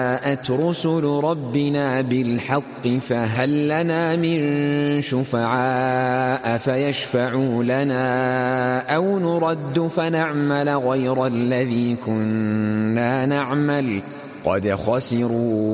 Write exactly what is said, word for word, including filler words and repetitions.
جاءت رسل ربنا بالحق فهل لنا من شفعاء فيشفعوا لنا أو نرد فنعمل غير الذي كنا نعمل قد خسروا